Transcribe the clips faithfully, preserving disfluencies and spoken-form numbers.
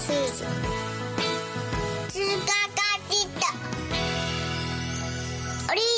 つかかちたオリジ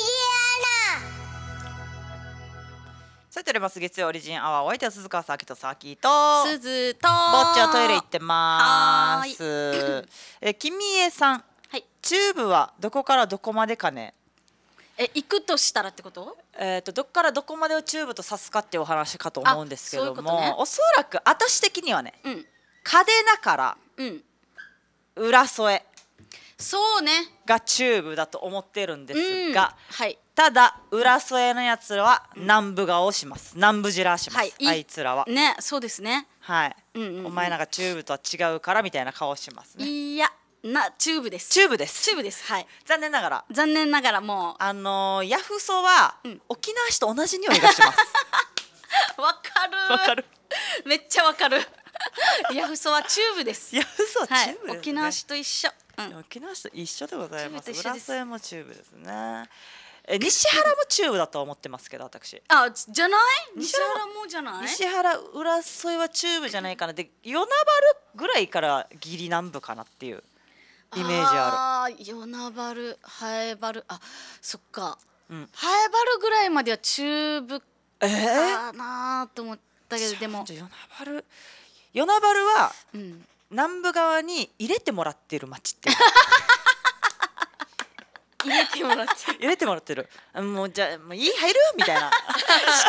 さあ、テレマス月曜オリジンアワー、お相手は鈴川さきとさきとすずとぼっちはトイレ行ってまーす。え、きみえさん、 はい、 チューブはどこからどこまでかね。 え、行くとしたらってこと？ えーとどこからどこまでをチューブと指すかっていうお話かと思うんですけども、 そういうことね、 おそらく私的にはね、 うん、 嘉手納からうん浦添そうねがチューブだと思ってるんですが、 うん、はい、 ただ浦添のやつらは南部顔をします、南部じらします、 はい、 あいつらはね、そうですね、 はい、 うんうんうん、 お前なんかチューブとは違うからみたいな顔しますね。 いやな、チューブです、 チューブですチューブです、はい、 残念ながら残念ながらもうあのー、ヤフソは、 うん、 沖縄市と同じ匂いがしますわかるわかるめっちゃわかるヤフソはチューブです。 ヤフソはチューブですね、 はい、沖縄市と一緒、うん、 沖縄市と一緒でございます。 チューブと一緒です。 浦添もチューブですね。え、西原もチューブだと思ってますけど、私あ、じゃない？ 西原西原もじゃない？ 西原浦添はチューブじゃないかな。で、与那原ぐらいからギリ南部かなっていうイメージある。 あー、与那原、ハエバル、あ、そっか、 うん、 ハエバルぐらいまではチューブえー、 かなと思ったけど、でも与那原与那原は、 うん、 南部側に入れてもらってる町っていう入れてもらって入れてもらってる、もうじゃあもういい入るみたいな仕方なく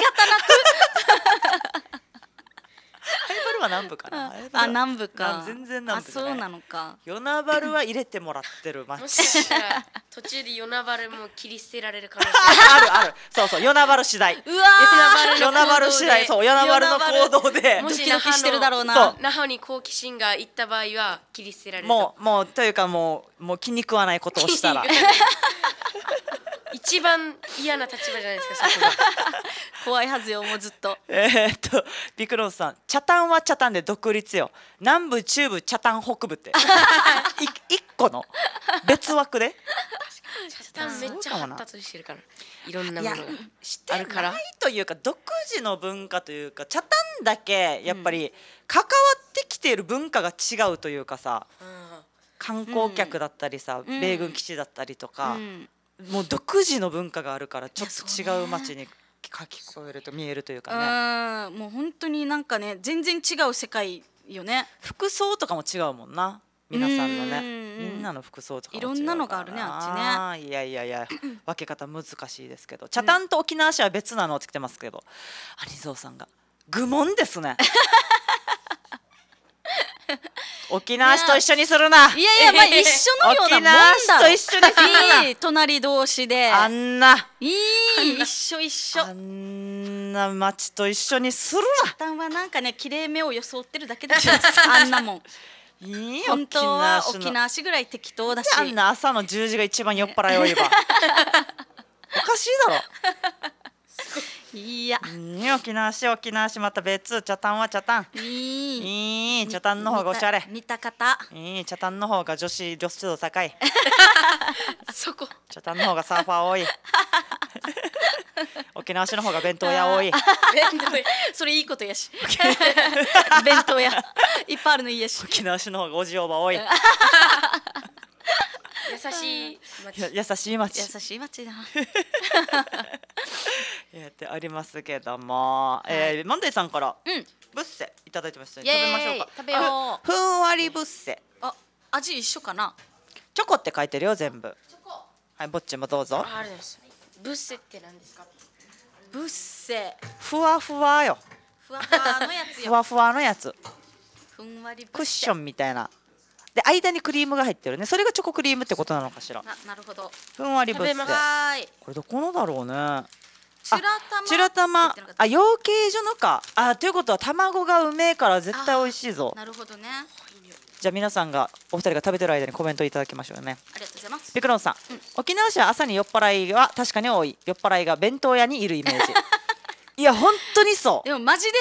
ハイバルは南部かな。 あ、南部か、 な全然南部じゃない。 あ、そうなのか。 与那原は入れてもらってる町もしかしたら途中で与那原も切り捨てられる可能性あるある、そうそう、与那原次第、 うわ与那原次第、そう、与那原の行動でもしドキドキしてるだろうな。 そう那覇に好奇心が行った場合は切り捨てられると。 もうもうというかもうもう気に食わないことをしたら一番嫌な立場じゃないですか、そこが。 怖いはずよ、もうずっと。 えーっとビクロンさん、北谷は北谷で独立よ、南部中部北谷北部ってい一個の別枠で北谷めっちゃ発達してるから、いろんないもやのがしてあるからないというか、独自の文化というか、北谷だけやっぱり関わってきている文化が違うというかさ、 うん観光客だったりさ、 うん米軍基地だったりとか、 うんもう独自の文化があるからちょっといやそうね違う街に聞こえると見えるというかね、 うん、もう本当になんかね、全然違う世界よね。 服装とかも違うもんな、皆さんのね、 うんうんみんなの服装とかも違ういろんなのがあるね、あっちね。 いやいやいや分け方難しいですけど、北谷と沖縄市は別なのって来てますけど、アニゾウさんが愚問ですね沖縄市と一緒にするな。 いやいや、まあ一緒のようなもんだろ。 沖縄市と一緒にするな。 いい隣同士で。 あんないい一緒一緒。 あんな町と一緒にする一旦はなんかね、綺麗めを装ってるだけですよ。あんなもん。 な。いい本当は沖縄市の沖縄市ぐらい適当だし。 あんな朝のじゅうじが一番酔っ払いを言えばおかしいだろ。 いや、 いい沖縄市沖縄市また別、北谷は北谷いいいい、北谷の方がおしゃれ、 見た方。 いい、北谷の方が女子露出度高いそこ北谷の方がサーファー多い沖縄市の方が弁当屋多いそれいいことやし。弁当屋いっぱいあるのいいやし。 沖縄市の方がおじおば多い優しい街。 や優しい町優しい町だ。 やってありますけども、 いえー、マンデーさんからうん。 ブッセいただいてましたね。 イエーイ食べましょうか。 食べようあふんわりブッセ。 あ、味一緒かな。 チョコって書いてるよ全部。はい、ぼっちもどうぞ。 あ、ありがとうございます。ブッセって何ですか？ ブッセ。 ふわふわよ。 ふわふわのやつよ。 ふわふわのやつ。 ふんわりブッセ。 クッションみたいな。で間にクリームが入ってるね。それがチョコクリームってことなのかしら。 な、なるほど。 ふんわりブッセ。 食べますはーい。 これどこのだろうね。 チュラ玉。 チュラ玉って言ってなかったあ養鶏所のかあということは卵がうめえから絶対美味しいぞ。 なるほどね。 じゃあ皆さんがお二人が食べてる間にコメントいただきましょうね。 ありがとうございます。 ピクロンさん、 うん沖縄市は朝に酔っ払いは確かに多い。酔っ払いが弁当屋にいるイメージいや本当にそう。 でもマジで